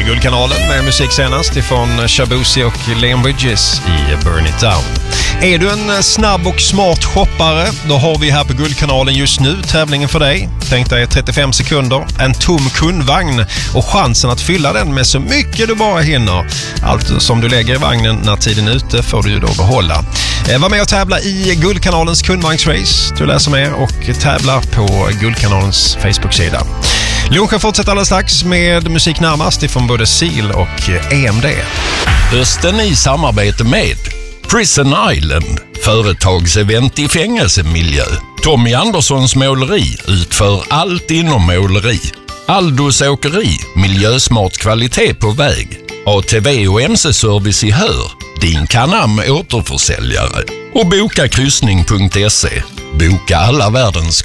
Guldkanalen med musik senast ifrån Shabuzi och Leon Bridges i Burn It Down. Är du en snabb och smart shoppare, då har vi här på Guldkanalen just nu tävlingen för dig. Tänk dig 35 sekunder, en tom kundvagn och chansen att fylla den med så mycket du bara hinner. Allt som du lägger i vagnen när tiden är ute får du ju då behålla. Var med och tävla i Guldkanalens kundvagnsrace. Du läser mer och tävlar på Guldkanalens Facebook-sida. Lunchen fortsätter alldeles strax med musik närmast ifrån både Seal och EMD. Hösten i samarbete med Prison Island, företagsevent i fängelsemiljö. Tommy Anderssons måleri utför allt inom måleri. Aldos åkeri, miljösmart kvalitet på väg. ATV och MC-service i Hör, din Canam återförsäljare. Och bokakryssning.se, boka alla världens